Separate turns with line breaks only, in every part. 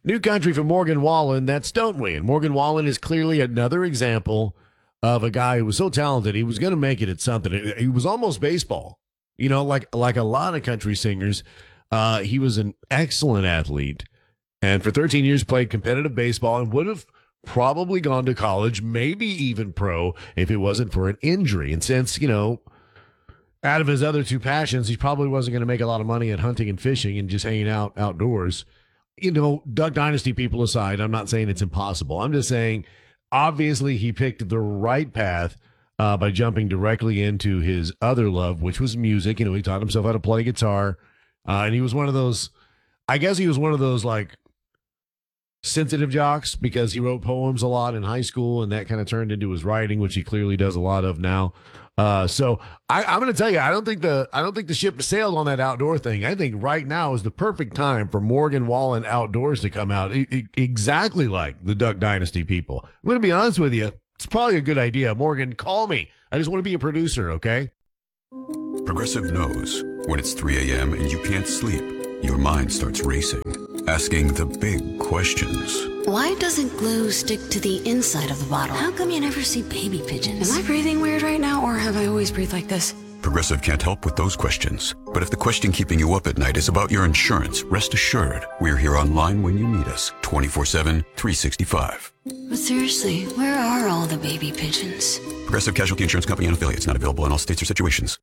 New country from Morgan Wallen. That's Don't We? And Morgan Wallen is clearly another example of a guy who was so talented. He was going to make it at something. He was almost baseball. Like a lot of country singers, he was an excellent athlete. And for 13 years played competitive baseball and would have probably gone to college, maybe even pro, if it wasn't for an injury. And since, out of his other two passions, he probably wasn't going to make a lot of money at hunting and fishing and just hanging out outdoors. Duck Dynasty people aside, I'm not saying it's impossible. I'm just saying, obviously, he picked the right path by jumping directly into his other love, which was music. He taught himself how to play guitar. And he was one of those, I guess he was one of those like sensitive jocks because he wrote poems a lot in high school and that kind of turned into his writing, which he clearly does a lot of now. So I'm going to tell you, I don't think the ship sailed on that outdoor thing. I think right now is the perfect time for Morgan Wallen Outdoors to come out, exactly like the Duck Dynasty people. I'm going to be honest with you. It's probably a good idea. Morgan, call me. I just want to be a producer, okay?
Progressive knows when it's 3 a.m. and you can't sleep, your mind starts racing, asking the big questions.
Why doesn't glue stick to the inside of the bottle? How come you never see baby pigeons? Am I breathing weird right now, or have I always breathed like this?
Progressive can't help with those questions. But if the question keeping you up at night is about your insurance, rest assured, we're here online when you need us, 24/7, 365.
But seriously, where are all the baby pigeons?
Progressive Casualty Insurance Company and affiliates, not available in all states or situations.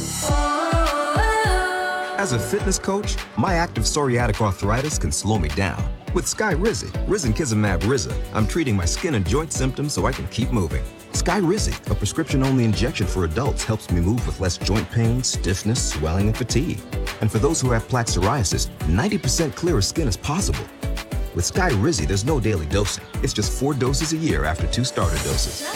As a fitness coach, my active psoriatic arthritis can slow me down. With Skyrizi, Risankizumab Rizza, I'm treating my skin and joint symptoms so I can keep moving. Skyrizi, a prescription-only injection for adults, helps me move with less joint pain, stiffness, swelling, and fatigue. And for those who have plaque psoriasis, 90% clearer skin is possible. With Skyrizi, there's no daily dosing. It's just 4 doses a year after 2 starter doses.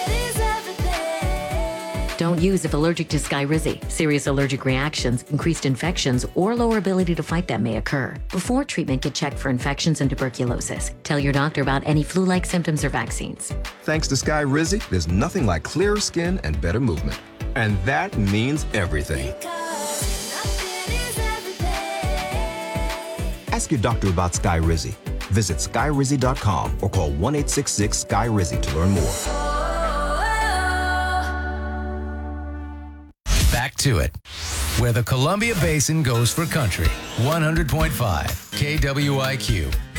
Don't use if allergic to Skyrizi. Serious allergic reactions, increased infections, or lower ability to fight them may occur. Before treatment, get checked for infections and tuberculosis. Tell your doctor about any flu-like symptoms or vaccines.
Thanks to Skyrizi, there's nothing like clearer skin and better movement. And that means everything. Ask your doctor about Skyrizi. Visit Skyrizi.com or call 1-866-SKY-RIZZI to learn more.
Back to it, where the Columbia Basin goes for country. 100.5 KWIQ.